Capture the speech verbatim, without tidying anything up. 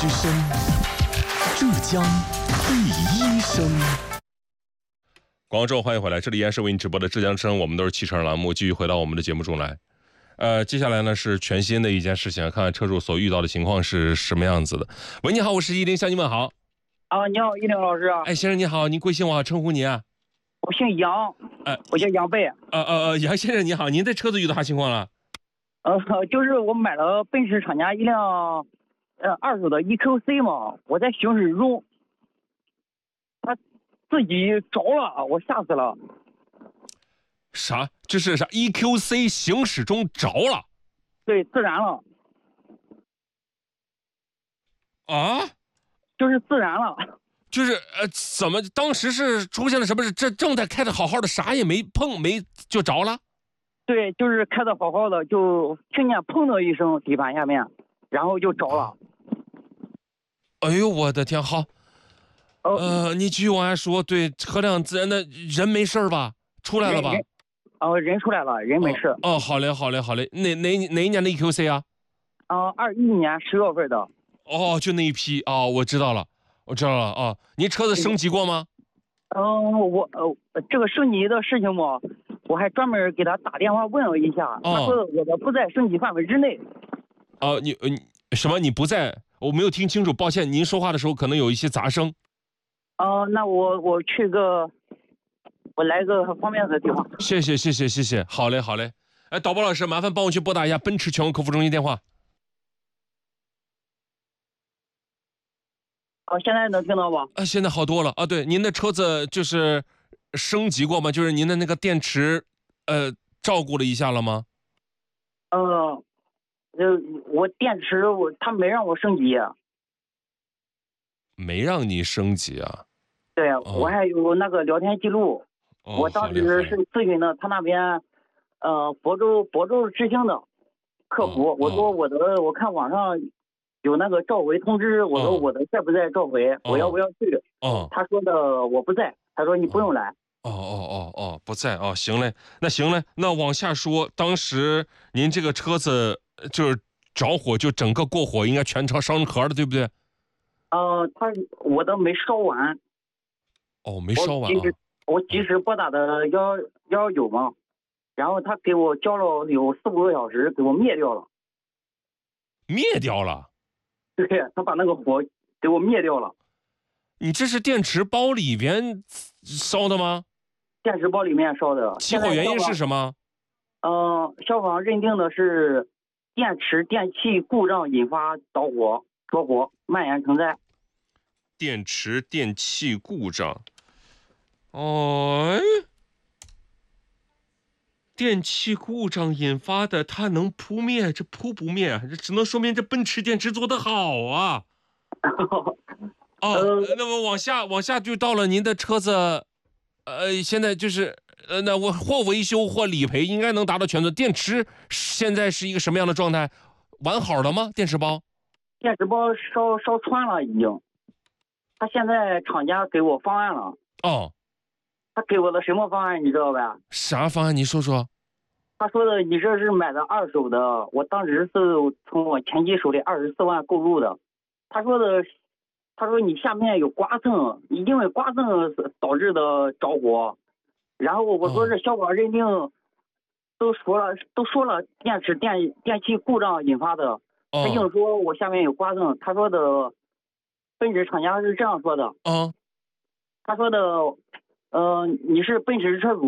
之声，浙江第一声。 广州，欢迎回来，这里依然是为你直播的浙江之声，我们都是汽车栏目，继续回到我们的节目中来。呃，接下来呢是全新的一件事情，看看车主所遇到的情况是什么样子的。喂，你好，我是依林，向你问好。 啊，你好，依林老师啊。 哎，先生你好，您贵姓我好称呼您啊？ 我姓杨， 呃， 我叫杨贝。 呃呃呃，杨先生你好，您的车子遇到啥情况了？ 呃，就是我买了奔驰厂家一辆呃二手的 E Q C 嘛，我在行驶中，它自己着了，我吓死了。 啥？这是啥 ？E Q C 行驶中着了？ 对，自燃了。 啊？ 就是自燃了。 就是呃，怎么当时是出现了什么事？这正在开的好好的，啥也没碰，没就着了？ 对，就是开的好好的，就听见砰的一声，底盘下面，然后就着了。 哎呦，我的天！好，呃，你继续往下说。对，车辆自燃的人没事吧？出来了吧？ 哦、呃，人出来了，人没事。 哦，哦好嘞，好嘞，好嘞。哪哪哪一年的 E Q C 啊？ 啊、呃，二一年十月份的。 哦，就那一批啊、哦，我知道了，我知道了啊、哦。您车子升级过吗？ 嗯、呃，我呃，这个升级的事情嘛，我还专门给他打电话问了一下， 哦、 他说我的不在升级范围之内。 哦、呃，你你什么？你不在？我没有听清楚，抱歉，您说话的时候可能有一些杂声。 哦、呃，那我我去个，我来个方便的地方。 谢谢谢谢谢谢，好嘞好嘞。哎，导播老师，麻烦帮我去拨打一下奔驰全国客服中心电话。 哦，现在能听到吧？ 啊，现在好多了啊。对，您的车子就是升级过吗？就是您的那个电池，呃，照顾了一下了吗？ 呃，呃，我电池我他没让我升级。 没让你升级啊？ 对，哦、我还有那个聊天记录。 哦、 我当时是咨询的他那边，呃，亳州亳州执行的客服， 哦、 我说我的、哦、我看网上有那个召回通知，我说我的在不在召回， 哦、 我要不要去？ 哦， 他说的我不在，他说你不用来。 哦哦哦哦，不在哦，行嘞，那行嘞，那往下说，当时您这个车子就是着火，就整个过火，应该全车烧壳了，对不对？ 呃，他我的没烧完。 哦，没烧完啊。 我及时拨打的幺幺幺九嘛，然后他给我浇了有四五个小时，给我灭掉了。 灭掉了？ 对，他把那个火给我灭掉了。 你这是电池包里边烧的吗？ 电池包里面烧的。 起火原因是什么？ 呃，消防认定的是电池电器故障引发着火，着火蔓延成灾。 电池电器故障。哦，电器故障引发的，它能扑灭？这扑不灭，这只能说明这奔驰电池做得好啊。哦，那么往下往下就到了您的车子，呃，现在就是呃，那我或维修或理赔应该能达到全责。电池现在是一个什么样的状态？完好了吗？电池包？ 电池包烧烧穿了已经。他现在厂家给我方案了。 哦。 他给我的什么方案你知道吧？ 啥方案？你说说。 他说的你这是买的二手的，我当时是从我前妻手里二十四万购入的。他说的，他说你下面有刮蹭，因为刮蹭导致的着火。然后我说是消防认定，都说了都说了电池电电器故障引发的。他硬说我下面有刮蹭，他说的奔驰厂家是这样说的。 嗯。 他说的。呃，你是奔驰车主。